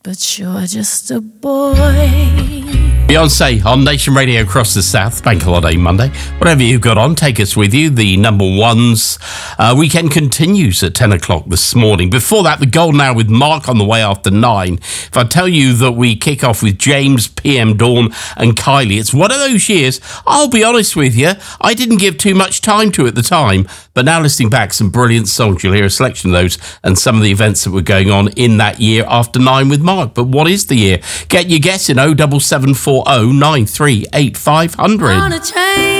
But you're just a boy. Beyonce on Nation Radio across the South, Bank Holiday Monday. Whatever you've got on, take us with you. The number ones weekend continues at 10 o'clock this morning. Before that, the Golden Hour with Mark on the way after 9. If I tell you that we kick off with James, PM Dawn and Kylie, it's one of those years, I'll be honest with you, I didn't give too much time to at the time. But now listening back, some brilliant songs. You'll hear a selection of those and some of the events that were going on in that year after 9 with Mark. But what is the year? Get your guess in 07740 938 500.